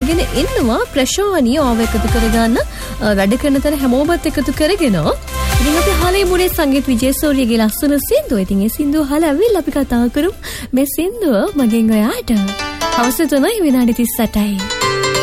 අරගෙන ඉන්නවා ප්‍රශාවනිය ආව එකතු කරගන්න වැඩ කරන තැන හැමෝමත් එකතු කරගෙන. ඉතින් අපි හලේ මුනේ සංගීත විජේසෝරියගේ ලස්සන සින්දුව. ඉතින් ඒ සින්දුව අහලා අපි කතා කරමු මේ සින්දුව මගෙන් ඔයාට. හවස 3 විනාඩි 38යි.